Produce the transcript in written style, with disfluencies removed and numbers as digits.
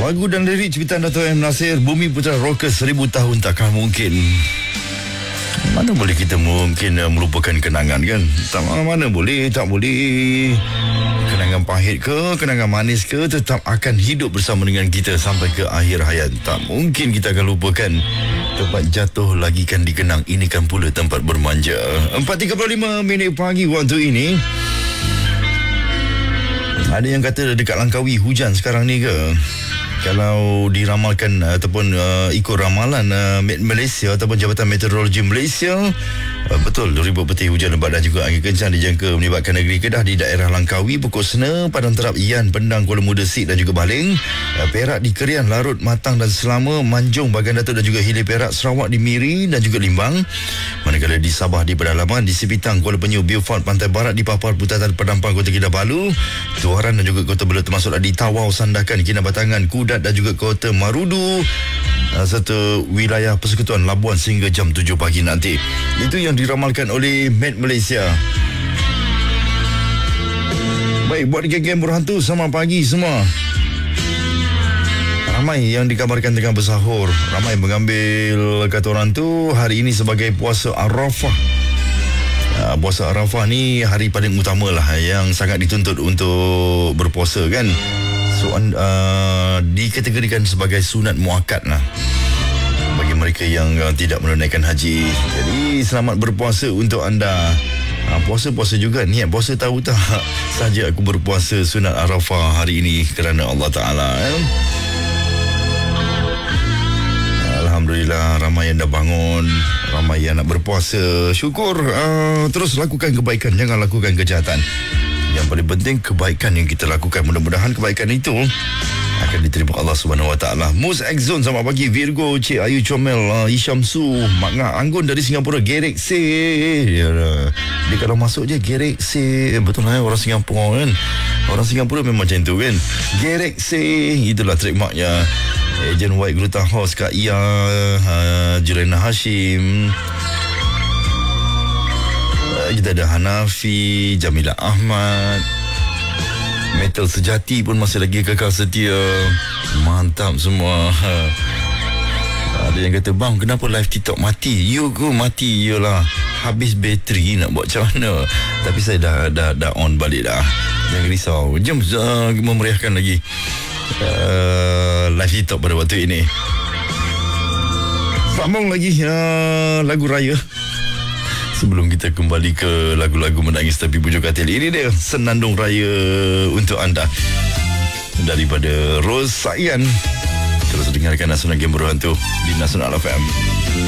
Lagu dan lirik ciptaan Dato' M. Nasir, Bumi Putra Rockers 1000 tahun takkan mungkin. Mana boleh kita mungkin melupakan kenangan kan? Tak mana boleh, tak boleh. Kenangan pahit ke, kenangan manis ke, tetap akan hidup bersama dengan kita sampai ke akhir hayat. Tak mungkin kita akan lupakan. Tempat jatuh lagi kan dikenang, ini kan pula tempat bermanja. 4.35 minit pagi waktu ini. Ada yang kata dekat Langkawi hujan sekarang ni ke? Kalau diramalkan ataupun ikut ramalan Malaysia ataupun Jabatan Meteorologi Malaysia, betul ribuan peti hujan lebat dan juga angin kencang dijangka melibatkan negeri Kedah di daerah Langkawi, Pokok Sena, Padang Terap, Ian, Pendang, Kuala Muda, Sik dan juga Baling, Perak di Kerian, Larut, Matang dan Selama, Manjung, Bagan Datuk dan juga Hilir Perak, Sarawak di Miri dan juga Limbang. Manakala di Sabah di Pedalaman, di Sipitang, Kuala Penyu, Beaufort, Pantai Barat, di Papar, Putatan, Pedampang, Kota Kinabalu, Tuaran dan juga Kota Belud termasuklah di Tawau, Sandakan, Kinabatangan, Kudat dan juga Kota Marudu, serta wilayah Persekutuan Labuan sehingga jam 7 pagi nanti. Itu yang diramalkan oleh Met Malaysia. Baik, buat geng-geng berhantu, selamat pagi semua. Ramai yang dikabarkan tengah bersahur. Ramai mengambil, kata orang tu, hari ini sebagai puasa Arafah. Puasa Arafah ni hari paling utama lah, yang sangat dituntut untuk berpuasa kan. So, dikategorikan sebagai sunat muakkad lah bagi mereka yang tidak menunaikan haji. Jadi selamat berpuasa untuk anda. Puasa-puasa juga, niat puasa tahu tak? Saja aku berpuasa sunat Arafah hari ini kerana Allah Ta'ala. Alhamdulillah, ramai yang dah bangun, ramai yang nak berpuasa. Syukur. Terus lakukan kebaikan, jangan lakukan kejahatan. Yang paling penting kebaikan yang kita lakukan, mudah-mudahan kebaikan itu akan diterima Allah Subhanahu Wa Taala. Mus Exxon, selamat pagi. Virgo, Cik Ayu Comel, Isham Su, Mak Ngah Anggun dari Singapura, Gerek C. Dia kalau masuk je Gerek C. Betul lah, orang Singapura kan. Orang Singapura memang macam tu kan. Gerek C, itulah trademarknya. Ejen White Gruta House, Kak Ia, Julena Hashim. Kita ada Hanafi, Jamila Ahmad, Metal Sejati pun masih lagi kekal setia. Mantap semua. Ada yang kata, bang, kenapa live TikTok mati? You go mati, yelah, habis bateri, nak buat macam mana? Tapi saya dah on balik dah. Jangan risau. Jom memeriahkan lagi live TikTok pada waktu ini. Sambung lagi lagu raya sebelum kita kembali ke lagu-lagu menangis tapi pujuk katil. Ini dia senandung raya untuk anda daripada Rose Sayan. Terus dengarkan Nasional Game Berhantu di Nasional FM.